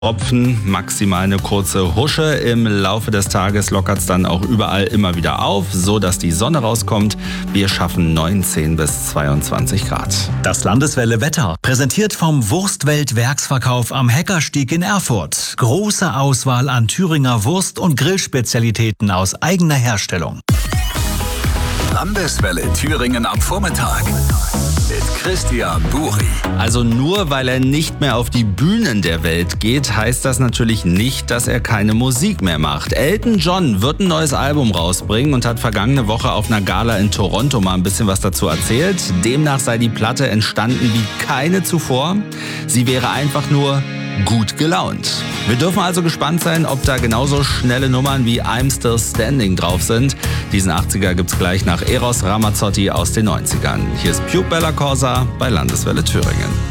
Tropfen, maximal eine kurze Husche. Im Laufe des Tages lockert es dann auch überall immer wieder auf, so dass die Sonne rauskommt. Wir schaffen 19 bis 22 Grad. Das Landeswelle Wetter, präsentiert vom Wurstwelt-Werksverkauf am Heckerstieg in Erfurt. Große Auswahl an Thüringer Wurst- und Grillspezialitäten aus eigener Herstellung. Landeswelle Thüringen am Vormittag mit Christian Buri. Also nur weil er nicht mehr auf die Bühnen der Welt geht, heißt das natürlich nicht, dass er keine Musik mehr macht. Elton John wird ein neues Album rausbringen und hat vergangene Woche auf einer Gala in Toronto mal ein bisschen was dazu erzählt. Demnach sei die Platte entstanden wie keine zuvor. Sie wäre einfach nur gut gelaunt. Wir dürfen also gespannt sein, ob da genauso schnelle Nummern wie I'm Still Standing drauf sind. Diesen 80er gibt's gleich nach Eros Ramazzotti aus den 90ern. Hier ist Puke Bella Corsa bei Landeswelle Thüringen.